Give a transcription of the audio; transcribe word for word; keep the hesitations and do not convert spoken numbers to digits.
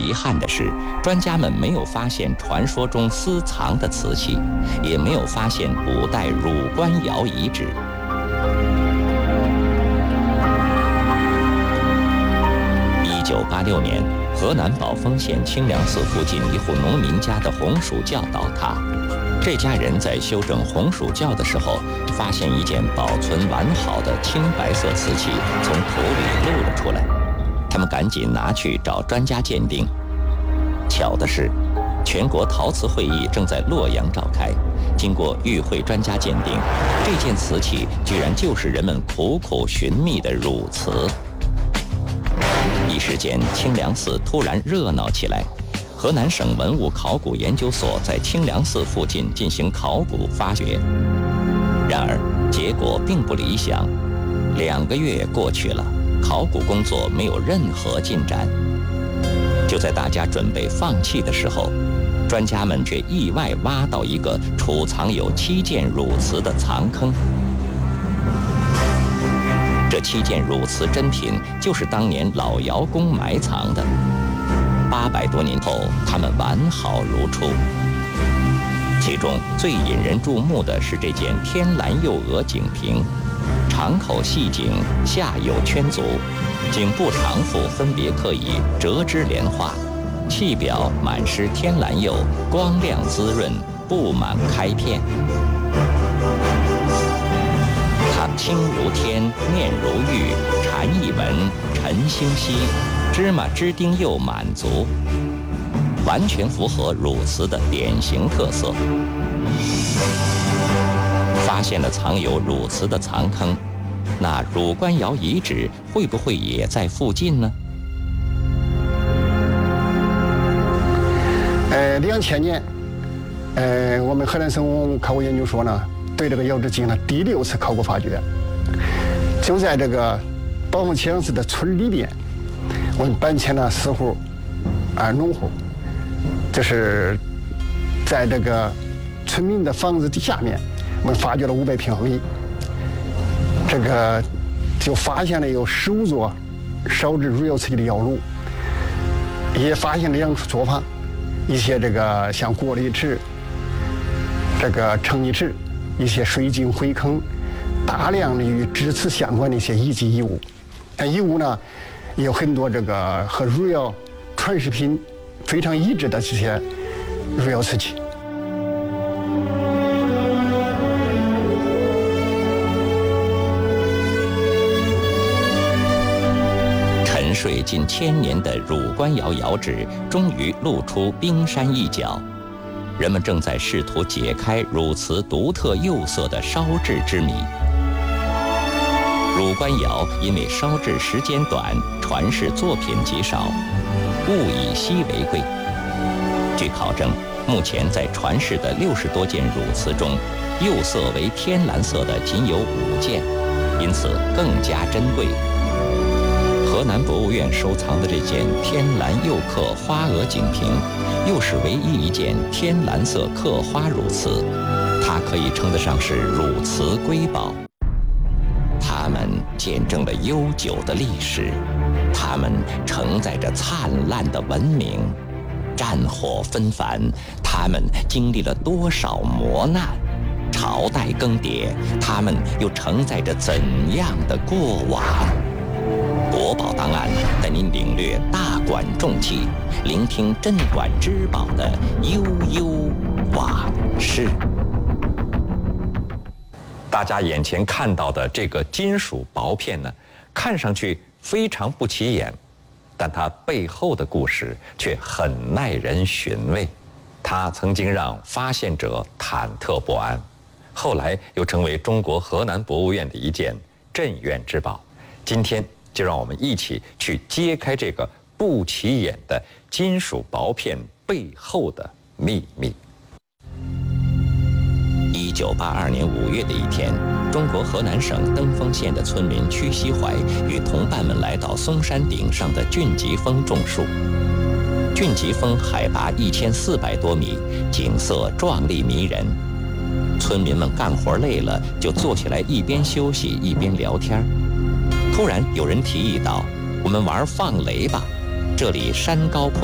遗憾的是，专家们没有发现传说中私藏的瓷器，也没有发现古代汝官窑遗址。一九八六年，河南宝丰县清凉寺附近一户农民家的红薯窖倒塌。这家人在修整红薯窖的时候，发现一件保存完好的青白色瓷器从土里露了出来。他们赶紧拿去找专家鉴定。巧的是，全国陶瓷会议正在洛阳召开。经过与会专家鉴定，这件瓷器居然就是人们苦苦寻觅的汝瓷。一时间，清凉寺突然热闹起来。河南省文物考古研究所在清凉寺附近进行考古发掘，然而结果并不理想。两个月过去了，考古工作没有任何进展。就在大家准备放弃的时候，专家们却意外挖到一个储藏有七件汝瓷的藏坑。这七件汝瓷珍品就是当年老窑工埋藏的。八百多年后，它们完好如初。其中最引人注目的是这件天蓝釉鹅颈瓶，长口细颈，下有圈足，颈部长腹分别刻以折枝莲花，器表满施天蓝釉，光亮滋润，布满开片。它轻如天，面如玉，蝉翼纹，晨星稀。芝麻枝丁釉满足，完全符合汝瓷的典型特色。发现了藏有汝瓷的藏坑，那汝官窑遗址会不会也在附近呢？ 呃，两千年，呃，我们河南省文物考古研究所呢，对这个窑址进行了第六次考古发掘，就在这个宝丰清凉寺的村里边。我们搬迁了四户啊农户，就是在这个村民的房子的下面，我们发掘了五百平方米，这个就发现了有十五座烧制汝窑瓷器的窑炉，也发现了两处作坊，一些这个像过滤池、这个盛泥池、一些水井灰坑，大量的与制瓷相关的一些遗迹遗物。但遗物呢，也有很多这个和汝窑传世品非常一致的这些汝窑瓷器。 沉睡近千年的汝官窑窑址终于露出冰山一角，人们正在试图解开汝瓷独特釉色的烧制之谜。汝官窑因为烧制时间短，传世作品极少，物以稀为贵。据考证，目前在传世的六十多件汝瓷中，釉色为天蓝色的仅有五件，因此更加珍贵。河南博物院收藏的这件天蓝釉刻花鹅颈瓶，又是唯一一件天蓝色刻花汝瓷，它可以称得上是汝瓷瑰宝。它们见证了悠久的历史，它们承载着灿烂的文明。战火纷繁，它们经历了多少磨难；朝代更迭，它们又承载着怎样的过往？国宝档案带您领略大馆重器，聆听镇馆之宝的悠悠往事。大家眼前看到的这个金属薄片呢，看上去非常不起眼，但它背后的故事却很耐人寻味。它曾经让发现者忐忑不安，后来又成为中国河南博物院的一件镇院之宝。今天就让我们一起去揭开这个不起眼的金属薄片背后的秘密。一九八二年五月的一天，中国河南省登封县的村民屈西怀与同伴们来到嵩山顶上的俊吉峰种树。俊吉峰海拔一千四百多米，景色壮丽迷人。村民们干活累了，就坐起来一边休息一边聊天。突然有人提议道：“我们玩放雷吧，这里山高坡。”